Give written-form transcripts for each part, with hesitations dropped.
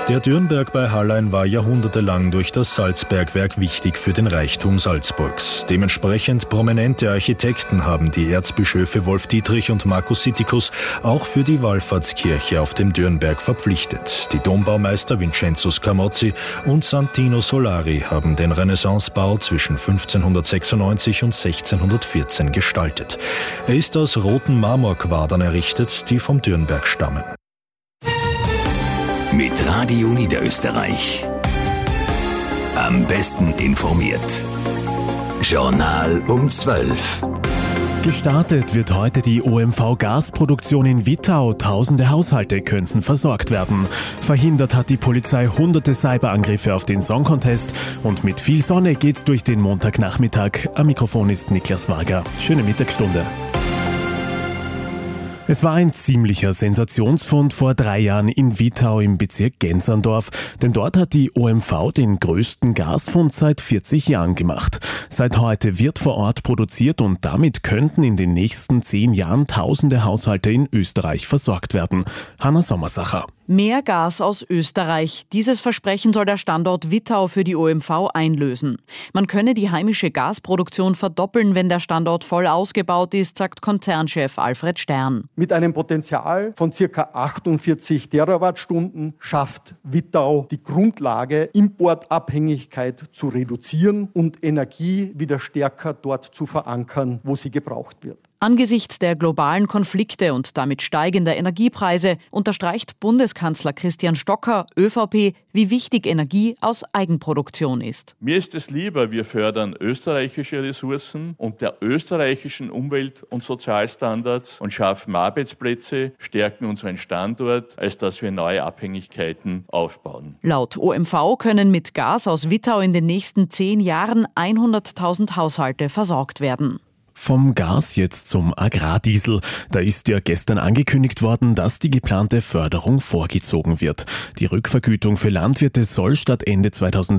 Der Dürnberg bei Hallein war jahrhundertelang durch das Salzbergwerk wichtig für den Reichtum Salzburgs. Dementsprechend prominente Architekten haben die Erzbischöfe Wolf Dietrich und Markus Sittikus auch für die Wallfahrtskirche auf dem Dürnberg verpflichtet. Die Dombaumeister Vincenzo Scamozzi und Santino Solari haben den Renaissancebau zwischen 1596 und 1614 gestaltet. Er ist aus roten Marmorquadern errichtet, die vom Dürnberg stammen. Mit Radio Niederösterreich. Am besten informiert. Journal um 12. Gestartet wird heute die OMV-Gasproduktion in Wittau. Tausende Haushalte könnten versorgt werden. Verhindert hat die Polizei hunderte Cyberangriffe auf den Song Contest. Und mit viel Sonne geht's durch den Montagnachmittag. Am Mikrofon ist Niklas Wager. Schöne Mittagsstunde. Es war ein ziemlicher Sensationsfund vor 3 Jahren in Wittau im Bezirk Genserndorf, denn dort hat die OMV den größten Gasfund seit 40 Jahren gemacht. Seit heute wird vor Ort produziert und damit könnten in den nächsten 10 Jahren tausende Haushalte in Österreich versorgt werden. Hanna Sommersacher. Mehr Gas aus Österreich. Dieses Versprechen soll der Standort Wittau für die OMV einlösen. Man könne die heimische Gasproduktion verdoppeln, wenn der Standort voll ausgebaut ist, sagt Konzernchef Alfred Stern. Mit einem Potenzial von ca. 48 Terawattstunden schafft Wittau die Grundlage, Importabhängigkeit zu reduzieren und Energie wieder stärker dort zu verankern, wo sie gebraucht wird. Angesichts der globalen Konflikte und damit steigender Energiepreise unterstreicht Bundeskanzler Christian Stocker, ÖVP, wie wichtig Energie aus Eigenproduktion ist. Mir ist es lieber, wir fördern österreichische Ressourcen und der österreichischen Umwelt- und Sozialstandards und schaffen Arbeitsplätze, stärken unseren Standort, als dass wir neue Abhängigkeiten aufbauen. Laut OMV können mit Gas aus Wittau in den nächsten 10 Jahren 100.000 Haushalte versorgt werden. Vom Gas jetzt zum Agrardiesel. Da ist ja gestern angekündigt worden, dass die geplante Förderung vorgezogen wird. Die Rückvergütung für Landwirte soll statt Ende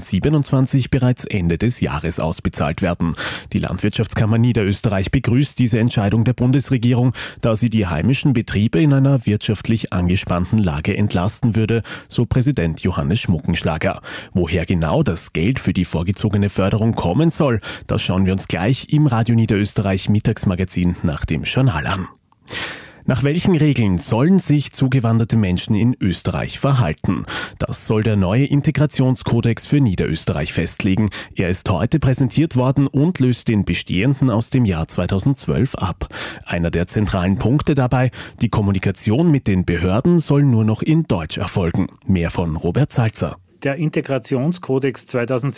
2027 bereits Ende des Jahres ausbezahlt werden. Die Landwirtschaftskammer Niederösterreich begrüßt diese Entscheidung der Bundesregierung, da sie die heimischen Betriebe in einer wirtschaftlich angespannten Lage entlasten würde, so Präsident Johannes Schmuckenschlager. Woher genau das Geld für die vorgezogene Förderung kommen soll, das schauen wir uns gleich im Radio Niederösterreich Mittagsmagazin nach dem Journal an. Nach welchen Regeln sollen sich zugewanderte Menschen in Österreich verhalten? Das soll der neue Integrationskodex für Niederösterreich festlegen. Er ist heute präsentiert worden und löst den bestehenden aus dem Jahr 2012 ab. Einer der zentralen Punkte dabei: die Kommunikation mit den Behörden soll nur noch in Deutsch erfolgen. Mehr von Robert Salzer. Der Integrationskodex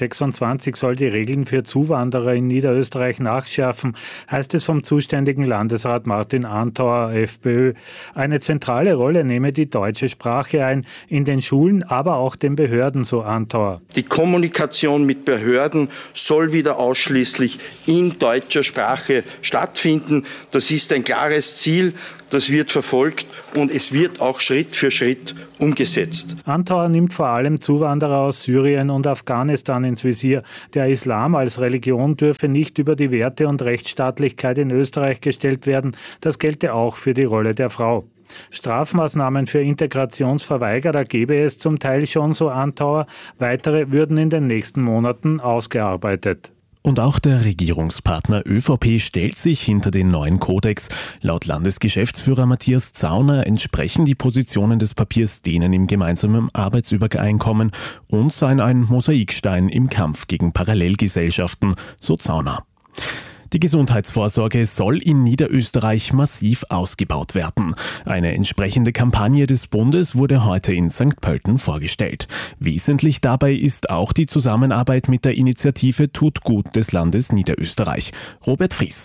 2026 soll die Regeln für Zuwanderer in Niederösterreich nachschärfen, heißt es vom zuständigen Landesrat Martin Antauer, FPÖ. Eine zentrale Rolle nehme die deutsche Sprache ein, in den Schulen, aber auch den Behörden, so Antauer. Die Kommunikation mit Behörden soll wieder ausschließlich in deutscher Sprache stattfinden. Das ist ein klares Ziel. Das wird verfolgt und es wird auch Schritt für Schritt umgesetzt. Antauer nimmt vor allem Zuwanderer aus Syrien und Afghanistan ins Visier. Der Islam als Religion dürfe nicht über die Werte und Rechtsstaatlichkeit in Österreich gestellt werden. Das gelte auch für die Rolle der Frau. Strafmaßnahmen für Integrationsverweigerer gäbe es zum Teil schon, so Antauer. Weitere würden in den nächsten Monaten ausgearbeitet. Und auch der Regierungspartner ÖVP stellt sich hinter den neuen Kodex. Laut Landesgeschäftsführer Matthias Zauner entsprechen die Positionen des Papiers denen im gemeinsamen Arbeitsübereinkommen und seien ein Mosaikstein im Kampf gegen Parallelgesellschaften, so Zauner. Die Gesundheitsvorsorge soll in Niederösterreich massiv ausgebaut werden. Eine entsprechende Kampagne des Bundes wurde heute in St. Pölten vorgestellt. Wesentlich dabei ist auch die Zusammenarbeit mit der Initiative Tut Gut des Landes Niederösterreich. Robert Fries.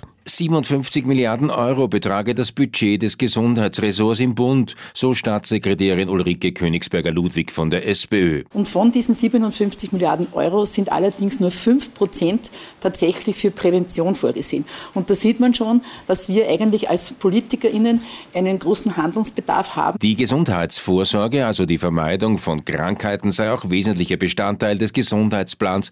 57 Milliarden Euro betrage das Budget des Gesundheitsressorts im Bund, so Staatssekretärin Ulrike Königsberger-Ludwig von der SPÖ. Und von diesen 57 Milliarden Euro sind allerdings nur 5% tatsächlich für Prävention vorgesehen. Und da sieht man schon, dass wir eigentlich als PolitikerInnen einen großen Handlungsbedarf haben. Die Gesundheitsvorsorge, also die Vermeidung von Krankheiten, sei auch wesentlicher Bestandteil des Gesundheitsplans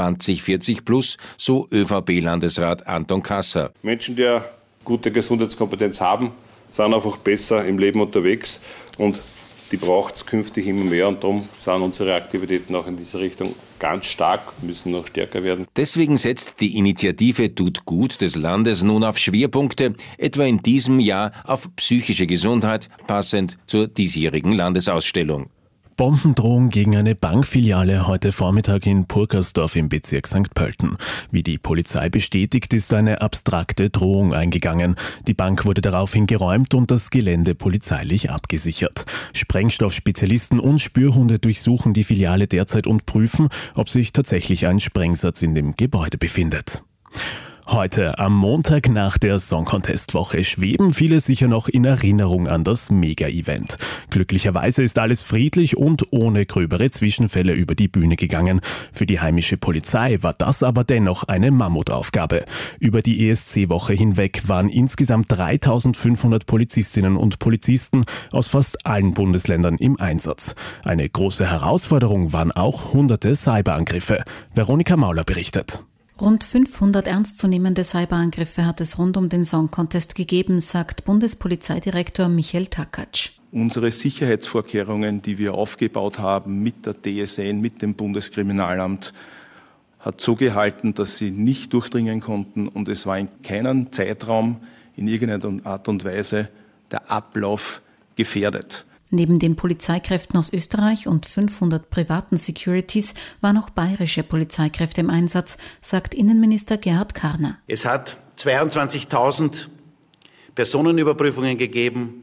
2040 plus, so ÖVP-Landesrat Anton Kasser. Menschen, die eine gute Gesundheitskompetenz haben, sind einfach besser im Leben unterwegs und Die braucht es künftig immer mehr und darum sind unsere Aktivitäten auch in diese Richtung ganz stark, müssen noch stärker werden. Deswegen setzt die Initiative Tut Gut des Landes nun auf Schwerpunkte, etwa in diesem Jahr auf psychische Gesundheit, passend zur diesjährigen Landesausstellung. Bombendrohung gegen eine Bankfiliale heute Vormittag in Purkersdorf im Bezirk St. Pölten. Wie die Polizei bestätigt, ist eine abstrakte Drohung eingegangen. Die Bank wurde daraufhin geräumt und das Gelände polizeilich abgesichert. Sprengstoffspezialisten und Spürhunde durchsuchen die Filiale derzeit und prüfen, ob sich tatsächlich ein Sprengsatz in dem Gebäude befindet. Heute, am Montag nach der Song-Contest-Woche, schweben viele sicher noch in Erinnerung an das Mega-Event. Glücklicherweise ist alles friedlich und ohne gröbere Zwischenfälle über die Bühne gegangen. Für die heimische Polizei war das aber dennoch eine Mammutaufgabe. Über die ESC-Woche hinweg waren insgesamt 3.500 Polizistinnen und Polizisten aus fast allen Bundesländern im Einsatz. Eine große Herausforderung waren auch hunderte Cyberangriffe. Veronika Mauler berichtet. Rund 500 ernstzunehmende Cyberangriffe hat es rund um den Song Contest gegeben, sagt Bundespolizeidirektor Michael Takatsch. Unsere Sicherheitsvorkehrungen, die wir aufgebaut haben mit der TSN, mit dem Bundeskriminalamt, hat so gehalten, dass sie nicht durchdringen konnten und es war in keinem Zeitraum in irgendeiner Art und Weise der Ablauf gefährdet. Neben den Polizeikräften aus Österreich und 500 privaten Securities waren auch bayerische Polizeikräfte im Einsatz, sagt Innenminister Gerhard Karner. Es hat 22.000 Personenüberprüfungen gegeben,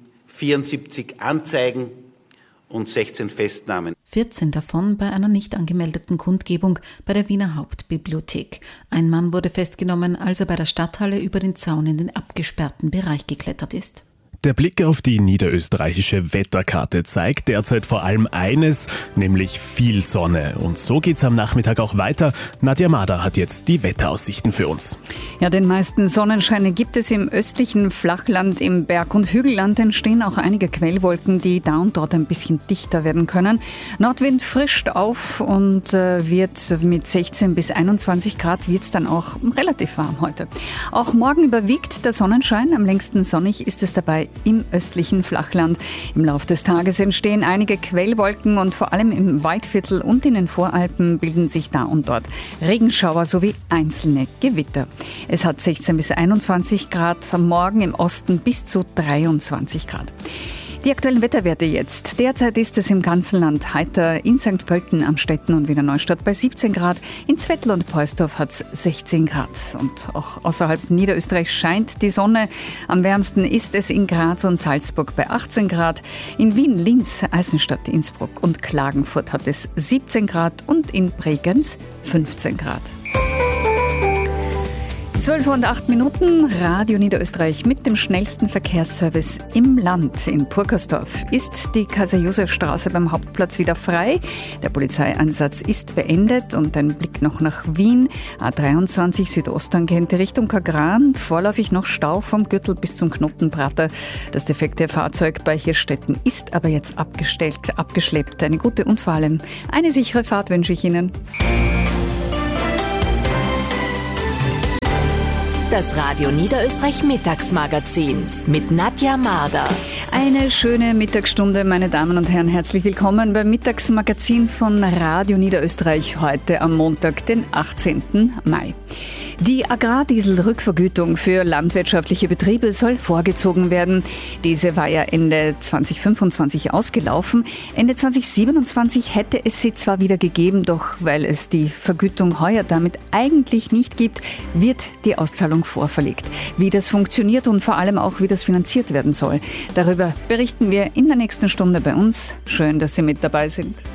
74 Anzeigen und 16 Festnahmen. 14 davon bei einer nicht angemeldeten Kundgebung bei der Wiener Hauptbibliothek. Ein Mann wurde festgenommen, als er bei der Stadthalle über den Zaun in den abgesperrten Bereich geklettert ist. Der Blick auf die niederösterreichische Wetterkarte zeigt derzeit vor allem eines, nämlich viel Sonne. Und so geht's am Nachmittag auch weiter. Nadja Mader hat jetzt die Wetteraussichten für uns. Ja, den meisten Sonnenscheine gibt es im östlichen Flachland. Im Berg- und Hügelland entstehen auch einige Quellwolken, die da und dort ein bisschen dichter werden können. Nordwind frischt auf und wird mit 16 bis 21 Grad wird's dann auch relativ warm heute. Auch morgen überwiegt der Sonnenschein. Am längsten sonnig ist es dabei im östlichen Flachland. Im Laufe des Tages entstehen einige Quellwolken und vor allem im Waldviertel und in den Voralpen bilden sich da und dort Regenschauer sowie einzelne Gewitter. Es hat 16 bis 21 Grad, am Morgen im Osten bis zu 23 Grad. Die aktuellen Wetterwerte jetzt. Derzeit ist es im ganzen Land heiter. In St. Pölten, Amstetten und Wiener Neustadt bei 17 Grad. In Zwettl und Poisdorf hat es 16 Grad. Und auch außerhalb Niederösterreichs scheint die Sonne. Am wärmsten ist es in Graz und Salzburg bei 18 Grad. In Wien, Linz, Eisenstadt, Innsbruck und Klagenfurt hat es 17 Grad und in Bregenz 15 Grad. 12:08, Radio Niederösterreich mit dem schnellsten Verkehrsservice im Land. In Purkersdorf ist die Kaiser-Josef-Straße beim Hauptplatz wieder frei. Der Polizeieinsatz ist beendet und ein Blick noch nach Wien. A23 Südosttangente Richtung Kagran. Vorläufig noch Stau vom Gürtel bis zum Knotenprater. Das defekte Fahrzeug bei Hirstetten ist aber jetzt abgeschleppt. Eine gute und vor allem eine sichere Fahrt wünsche ich Ihnen. Das Radio Niederösterreich Mittagsmagazin mit Nadja Mader. Eine schöne Mittagsstunde, meine Damen und Herren. Herzlich willkommen beim Mittagsmagazin von Radio Niederösterreich heute am Montag, den 18. Mai. Die Agrardieselrückvergütung für landwirtschaftliche Betriebe soll vorgezogen werden. Diese war ja Ende 2025 ausgelaufen. Ende 2027 hätte es sie zwar wieder gegeben, doch weil es die Vergütung heuer damit eigentlich nicht gibt, wird die Auszahlung vorverlegt. Wie das funktioniert und vor allem auch, wie das finanziert werden soll, darüber berichten wir in der nächsten Stunde bei uns. Schön, dass Sie mit dabei sind.